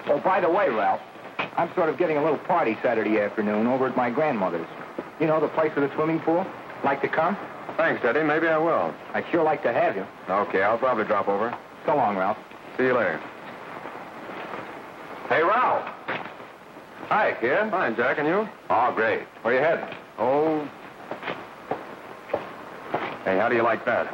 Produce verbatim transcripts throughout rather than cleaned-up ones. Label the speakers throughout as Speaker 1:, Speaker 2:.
Speaker 1: Oh, by the way, Ralph, I'm sort of getting a little party Saturday afternoon over at my grandmother's. You know, the place with the swimming pool? Like to come?
Speaker 2: Thanks, Eddie. Maybe I will.
Speaker 1: I'd sure like to have you.
Speaker 2: Okay, I'll probably drop over.
Speaker 1: So long, Ralph.
Speaker 2: See you later.
Speaker 3: Hey, Ralph. Hi, kid.
Speaker 2: Fine, Jack, and you?
Speaker 3: Oh, great. Where you headed?
Speaker 2: Oh. Hey, how do you like that?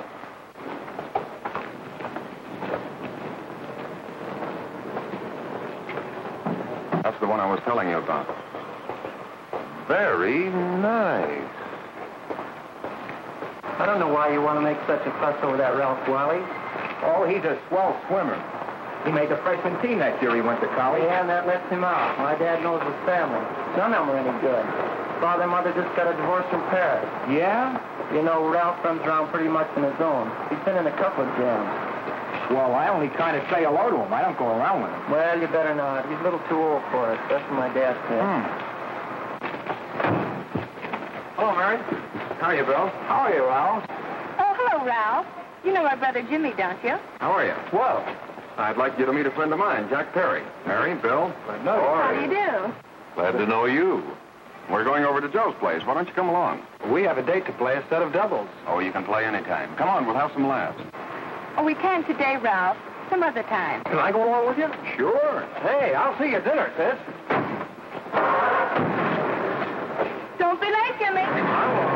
Speaker 2: That's the one I was telling you about.
Speaker 3: Very nice.
Speaker 4: I don't know why you want to make such a fuss over that Ralph Wally.
Speaker 1: Oh, he's a swell swimmer. He made the freshman team that year he went to college.
Speaker 4: Yeah, and that lets him out. My dad knows his family. None of them are any good. Father and mother just got a divorce from Paris.
Speaker 1: Yeah?
Speaker 4: You know, Ralph runs around pretty much on his own. He's been in a couple of jams.
Speaker 1: Well, I only kind of say hello to him. I don't go around with him.
Speaker 4: Well, you better not. He's a little too old for it. That's what my dad said.
Speaker 1: Hmm.
Speaker 2: Hello, Mary. How are you, Bill?
Speaker 1: How are you, Ralph?
Speaker 5: Oh, hello, Ralph. You know my brother Jimmy, don't you?
Speaker 2: How are you?
Speaker 1: Well,
Speaker 2: I'd like you to meet a friend of mine, Jack Perry. Mary, Bill.
Speaker 1: no.
Speaker 5: How do you do?
Speaker 3: Glad to know you.
Speaker 2: We're going over to Joe's place. Why don't you come along?
Speaker 1: We have a date to play a set of doubles.
Speaker 2: Oh, you can play anytime. Come on, we'll have some laughs.
Speaker 5: Oh, we can't today, Ralph. Some other time.
Speaker 1: Can I go along with you?
Speaker 2: Sure.
Speaker 1: Hey, I'll see you at dinner, sis.
Speaker 5: Don't be late, Jimmy.
Speaker 1: I won't.